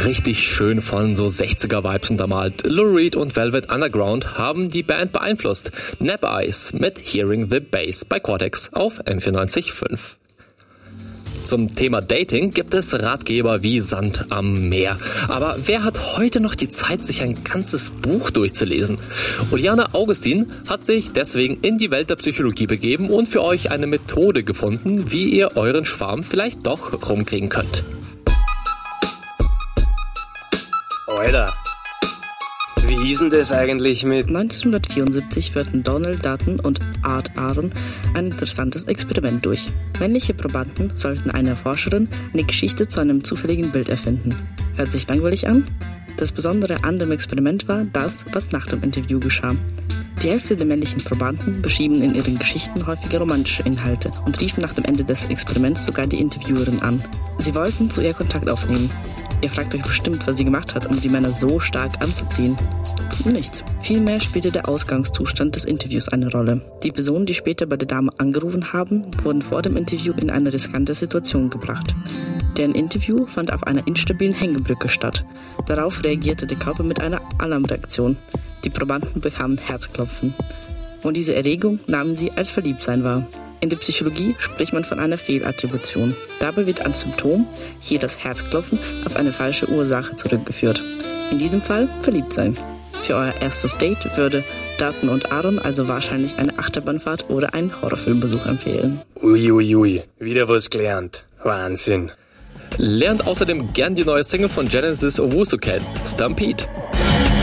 richtig schön von so 60er-Vibes untermalt. Lou Reed und Velvet Underground haben die Band beeinflusst. Nap Eyes mit Hearing the Bass bei Cortex auf M94.5. Zum Thema Dating gibt es Ratgeber wie Sand am Meer. Aber wer hat heute noch die Zeit, sich ein ganzes Buch durchzulesen? Uliane Augustin hat sich deswegen in die Welt der Psychologie begeben und für euch eine Methode gefunden, wie ihr euren Schwarm vielleicht doch rumkriegen könnt. Alter, wie hieß denn das eigentlich mit... 1974 führten Donald Dutton und Art Aron ein interessantes Experiment durch. Männliche Probanden sollten einer Forscherin eine Geschichte zu einem zufälligen Bild erfinden. Hört sich langweilig an? Das Besondere an dem Experiment war das, was nach dem Interview geschah. Die Hälfte der männlichen Probanden beschrieben in ihren Geschichten häufige romantische Inhalte und riefen nach dem Ende des Experiments sogar die Interviewerin an. Sie wollten zu ihr Kontakt aufnehmen. Ihr fragt euch bestimmt, was sie gemacht hat, um die Männer so stark anzuziehen. Nichts. Vielmehr spielte der Ausgangszustand des Interviews eine Rolle. Die Personen, die später bei der Dame angerufen haben, wurden vor dem Interview in eine riskante Situation gebracht. Deren Interview fand auf einer instabilen Hängebrücke statt. Darauf reagierte der Körper mit einer Alarmreaktion. Die Probanden bekamen Herzklopfen. Und diese Erregung nahmen sie als Verliebtsein wahr. In der Psychologie spricht man von einer Fehlattribution. Dabei wird als Symptom hier das Herzklopfen auf eine falsche Ursache zurückgeführt. In diesem Fall Verliebtsein. Für euer erstes Date würde Dutton und Aron also wahrscheinlich eine Achterbahnfahrt oder einen Horrorfilmbesuch empfehlen. Uiuiui, wieder was gelernt. Wahnsinn. Lernt außerdem gern die neue Single von Genesis Owusu kennen, Stampede.